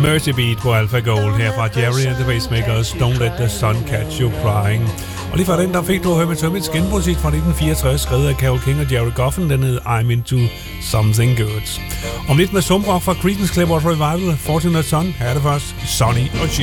Mercy Beat på Alpha Gold her fra Jerry and the Pacemakers, Don't Let the Sun Catch You Crying. Og lige fra den, der fik du Herman Hermits genmusik fra 1964, skrevet af Carole King og Jerry Goffin, den hed I'm Into Something Good. Om lidt med sumrock fra Creedence Clearwater Revival, Fortunate Son, her er det først Sonny og Cher.